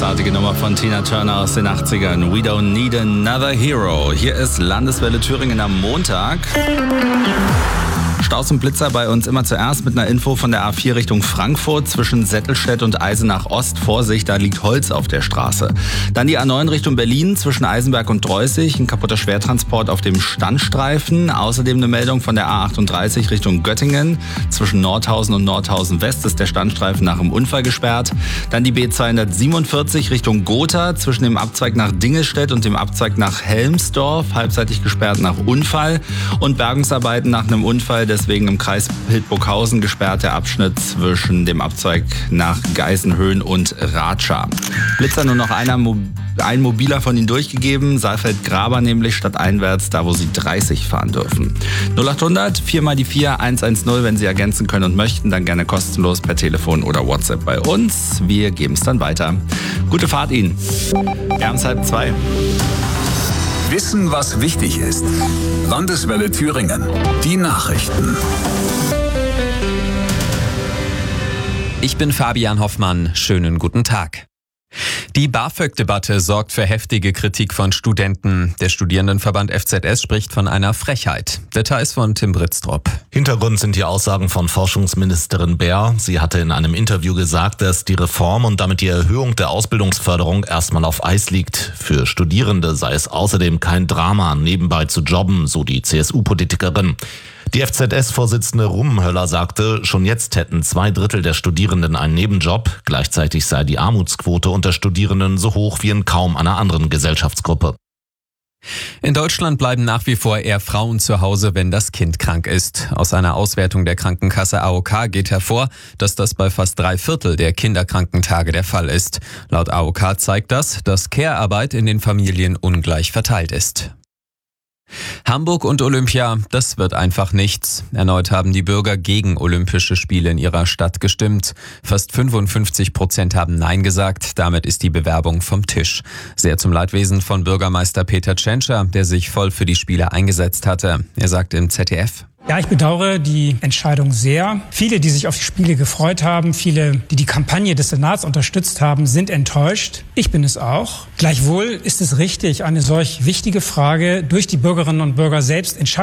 großartige Nummer von Tina Turner aus den 80ern. We don't need another hero. Hier ist Landeswelle Thüringen am Montag. Staus und Blitzer bei uns immer zuerst mit einer Info von der A4 Richtung Frankfurt zwischen Settelstedt und Eisenach Ost. Vorsicht, da liegt Holz auf der Straße. Dann die A9 Richtung Berlin zwischen Eisenberg und Dreußig. Ein kaputter Schwertransport auf dem Standstreifen. Außerdem eine Meldung von der A38 Richtung Göttingen. Zwischen Nordhausen und Nordhausen West ist der Standstreifen nach einem Unfall gesperrt. Dann die B247 Richtung Gotha zwischen dem Abzweig nach Dingelstedt und dem Abzweig nach Helmsdorf. Halbseitig gesperrt nach Unfall. Und Bergungsarbeiten nach einem Unfall. Deswegen im Kreis Hildburghausen gesperrt der Abschnitt zwischen dem Abzweig nach Geisenhöhen und Ratscha. Blitzer nur noch ein mobiler von ihnen durchgegeben. Saalfeld-Graber nämlich statt einwärts, da wo sie 30 fahren dürfen. 0800 4 mal die 4 110, wenn Sie ergänzen können und möchten, dann gerne kostenlos per Telefon oder WhatsApp bei uns. Wir geben es dann weiter. Gute Fahrt Ihnen. Abends 1:30. Wissen, was wichtig ist. Landeswelle Thüringen. Die Nachrichten. Ich bin Fabian Hoffmann. Schönen guten Tag. Die BAföG-Debatte sorgt für heftige Kritik von Studenten. Der Studierendenverband FZS spricht von einer Frechheit. Details von Tim Britztrup. Hintergrund sind die Aussagen von Forschungsministerin Baer. Sie hatte in einem Interview gesagt, dass die Reform und damit die Erhöhung der Ausbildungsförderung erstmal auf Eis liegt. Für Studierende sei es außerdem kein Drama, nebenbei zu jobben, so die CSU-Politikerin. Die FZS-Vorsitzende Rummenhöller sagte, schon jetzt hätten 2/3 der Studierenden einen Nebenjob. Gleichzeitig sei die Armutsquote unter Studierenden so hoch wie in kaum einer anderen Gesellschaftsgruppe. In Deutschland bleiben nach wie vor eher Frauen zu Hause, wenn das Kind krank ist. Aus einer Auswertung der Krankenkasse AOK geht hervor, dass das bei fast 3/4 der Kinderkrankentage der Fall ist. Laut AOK zeigt das, dass Care-Arbeit in den Familien ungleich verteilt ist. Hamburg und Olympia, das wird einfach nichts. Erneut haben die Bürger gegen Olympische Spiele in ihrer Stadt gestimmt. Fast 55% haben Nein gesagt. Damit ist die Bewerbung vom Tisch. Sehr zum Leidwesen von Bürgermeister Peter Tschentscher, der sich voll für die Spiele eingesetzt hatte. Er sagt im ZDF: Ja, ich bedauere die Entscheidung sehr. Viele, die sich auf die Spiele gefreut haben, viele, die die Kampagne des Senats unterstützt haben, sind enttäuscht. Ich bin es auch. Gleichwohl ist es richtig, eine solch wichtige Frage durch die Bürgerinnen und Bürger selbst entscheiden